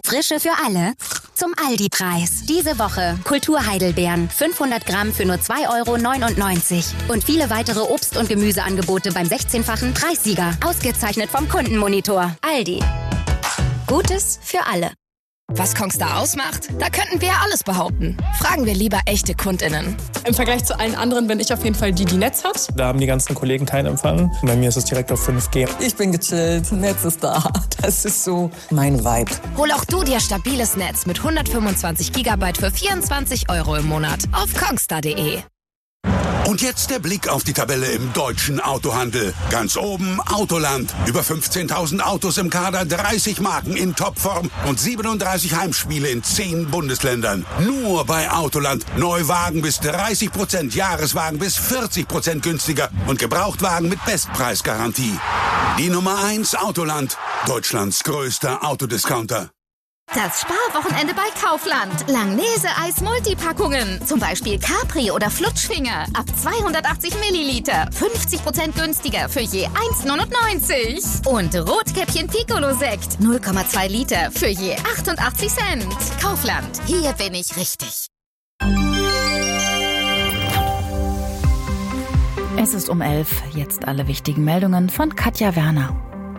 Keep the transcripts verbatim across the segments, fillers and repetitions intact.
Frische für alle zum Aldi-Preis. Diese Woche Kulturheidelbeeren fünfhundert Gramm für nur zwei Euro neunundneunzig. Und viele weitere Obst- und Gemüseangebote beim sechzehnfachen Preissieger. Ausgezeichnet vom Kundenmonitor. Aldi. Gutes für alle. Was Kongstar ausmacht? Da könnten wir ja alles behaupten. Fragen wir lieber echte KundInnen. Im Vergleich zu allen anderen bin ich auf jeden Fall die, die Netz hat. Da haben die ganzen Kollegen keinen Empfang. Bei mir ist es direkt auf fünf G. Ich bin gechillt, Netz ist da. Das ist so mein Vibe. Hol auch du dir stabiles Netz mit hundertfünfundzwanzig Gigabyte für vierundzwanzig Euro im Monat auf kongstar punkt de. Und jetzt der Blick auf die Tabelle im deutschen Autohandel. Ganz oben Autoland. Über fünfzehntausend Autos im Kader, dreißig Marken in Topform und siebenunddreißig Heimspiele in zehn Bundesländern. Nur bei Autoland. Neuwagen bis dreißig Prozent, Jahreswagen bis vierzig Prozent günstiger und Gebrauchtwagen mit Bestpreisgarantie. Die Nummer eins Autoland. Deutschlands größter Autodiscounter. Das Sparwochenende bei Kaufland. Langnese-Eis Multipackungen. Zum Beispiel Capri oder Flutschfinger. Ab zweihundertachtzig Milliliter. fünfzig Prozent günstiger für je eins neunundneunzig. Und Rotkäppchen Piccolo-Sekt. null Komma zwei Liter für je achtundachtzig Cent. Kaufland. Hier bin ich richtig. Es ist um elf. Jetzt alle wichtigen Meldungen von Katja Werner.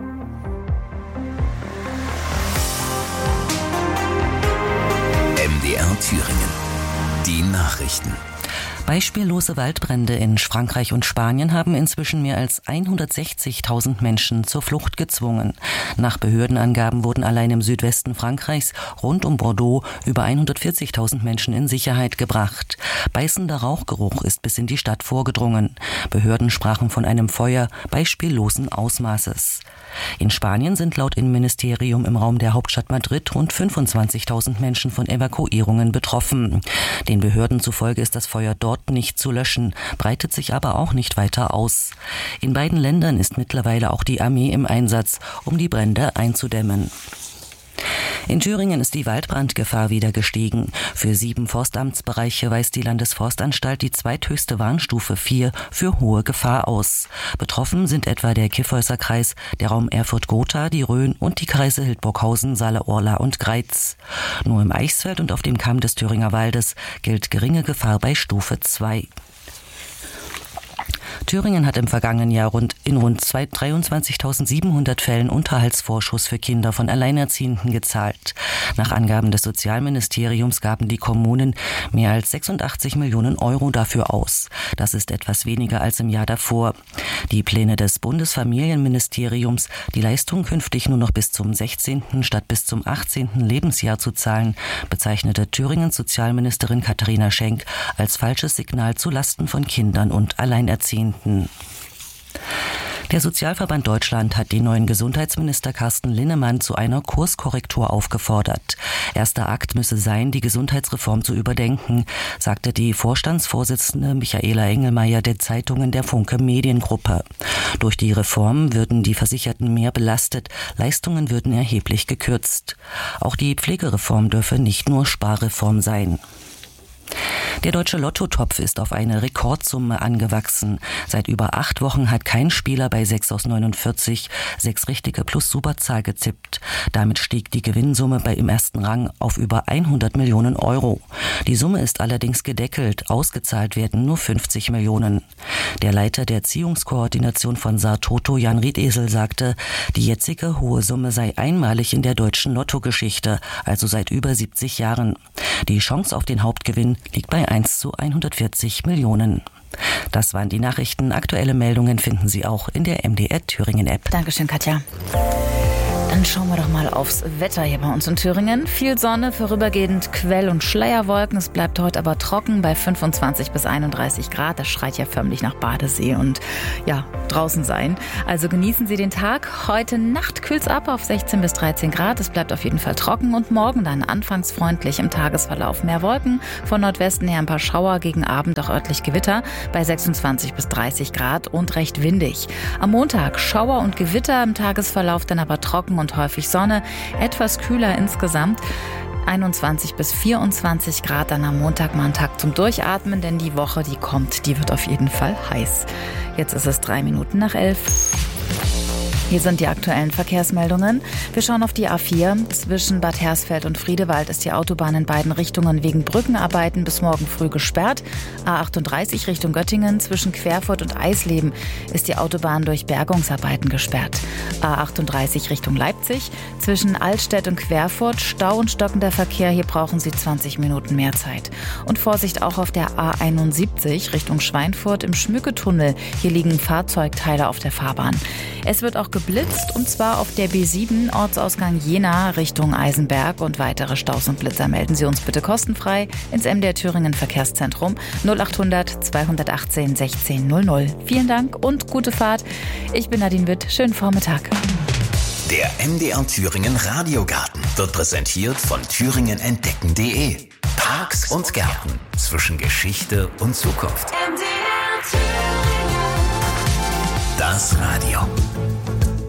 M D R Thüringen. Die Nachrichten. Beispiellose Waldbrände in Frankreich und Spanien haben inzwischen mehr als hundertsechzigtausend Menschen zur Flucht gezwungen. Nach Behördenangaben wurden allein im Südwesten Frankreichs rund um Bordeaux über hundertvierzigtausend Menschen in Sicherheit gebracht. Beißender Rauchgeruch ist bis in die Stadt vorgedrungen. Behörden sprachen von einem Feuer beispiellosen Ausmaßes. In Spanien sind laut Innenministerium im Raum der Hauptstadt Madrid rund fünfundzwanzigtausend Menschen von Evakuierungen betroffen. Den Behörden zufolge ist das Feuer dort nicht zu löschen, breitet sich aber auch nicht weiter aus. In beiden Ländern ist mittlerweile auch die Armee im Einsatz, um die Brände einzudämmen. In Thüringen ist die Waldbrandgefahr wieder gestiegen. Für sieben Forstamtsbereiche weist die Landesforstanstalt die zweithöchste Warnstufe vier für hohe Gefahr aus. Betroffen sind etwa der Kyffhäuser Kreis, der Raum Erfurt-Gotha, die Rhön und die Kreise Hildburghausen, Saale-Orla und Greiz. Nur im Eichsfeld und auf dem Kamm des Thüringer Waldes gilt geringe Gefahr bei Stufe zwei. Thüringen hat im vergangenen Jahr rund in rund dreiundzwanzigtausendsiebenhundert Fällen Unterhaltsvorschuss für Kinder von Alleinerziehenden gezahlt. Nach Angaben des Sozialministeriums gaben die Kommunen mehr als sechsundachtzig Millionen Euro dafür aus. Das ist etwas weniger als im Jahr davor. Die Pläne des Bundesfamilienministeriums, die Leistung künftig nur noch bis zum sechzehnten statt bis zum achtzehnten Lebensjahr zu zahlen, bezeichnete Thüringens Sozialministerin Katharina Schenk als falsches Signal zu Lasten von Kindern und Alleinerziehenden. Der Sozialverband Deutschland hat den neuen Gesundheitsminister Carsten Linnemann zu einer Kurskorrektur aufgefordert. Erster Akt müsse sein, die Gesundheitsreform zu überdenken, sagte die Vorstandsvorsitzende Michaela Engelmeier der Zeitungen der Funke Mediengruppe. Durch die Reform würden die Versicherten mehr belastet, Leistungen würden erheblich gekürzt. Auch die Pflegereform dürfe nicht nur Sparreform sein. Der deutsche Lottotopf ist auf eine Rekordsumme angewachsen. Seit über acht Wochen hat kein Spieler bei sechs aus neunundvierzig sechs richtige plus Superzahl gezippt. Damit stieg die Gewinnsumme bei im ersten Rang auf über hundert Millionen Euro. Die Summe ist allerdings gedeckelt. Ausgezahlt werden nur fünfzig Millionen. Der Leiter der Ziehungskoordination von Saar-Toto, Jan Riedesel, sagte, die jetzige hohe Summe sei einmalig in der deutschen Lottogeschichte, also seit über siebzig Jahren. Die Chance auf den Hauptgewinn liegt bei eins zu hundertvierzig Millionen. Das waren die Nachrichten. Aktuelle Meldungen finden Sie auch in der M D R Thüringen App. Dankeschön, Katja. Dann schauen wir doch mal aufs Wetter hier bei uns in Thüringen. Viel Sonne, vorübergehend Quell- und Schleierwolken. Es bleibt heute aber trocken bei fünfundzwanzig bis einunddreißig Grad. Das schreit ja förmlich nach Badesee und ja, draußen sein. Also genießen Sie den Tag. Heute Nacht kühlt's ab auf sechzehn bis dreizehn Grad. Es bleibt auf jeden Fall trocken und morgen dann anfangs freundlich im Tagesverlauf. Mehr Wolken, von Nordwesten her ein paar Schauer, gegen Abend auch örtlich Gewitter bei sechsundzwanzig bis dreißig Grad und recht windig. Am Montag Schauer und Gewitter im Tagesverlauf, dann aber trocken und häufig Sonne, etwas kühler insgesamt. einundzwanzig bis vierundzwanzig Grad, dann am Montag mal ein Tag zum Durchatmen, denn die Woche, die kommt, die wird auf jeden Fall heiß. Jetzt ist es drei Minuten nach elf. Hier sind die aktuellen Verkehrsmeldungen. Wir schauen auf die A vier. Zwischen Bad Hersfeld und Friedewald ist die Autobahn in beiden Richtungen wegen Brückenarbeiten bis morgen früh gesperrt. A achtunddreißig Richtung Göttingen zwischen Querfurt und Eisleben ist die Autobahn durch Bergungsarbeiten gesperrt. A achtunddreißig Richtung Leipzig zwischen Altstedt und Querfurt Stau und stockender Verkehr. Hier brauchen Sie zwanzig Minuten mehr Zeit. Und Vorsicht auch auf der A einundsiebzig Richtung Schweinfurt im Schmücketunnel. Hier liegen Fahrzeugteile auf der Fahrbahn. Es wird auch geblitzt, und zwar auf der B sieben, Ortsausgang Jena Richtung Eisenberg, und weitere Staus und Blitzer melden Sie uns bitte kostenfrei ins M D R Thüringen Verkehrszentrum null achthundert zweihundertachtzehn sechzehn null null. Vielen Dank und gute Fahrt. Ich bin Nadine Witt. Schönen Vormittag. Der M D R Thüringen Radiogarten wird präsentiert von thüringen entdecken punkt de. Parks und Gärten zwischen Geschichte und Zukunft. M D R Thüringen. Das Radio.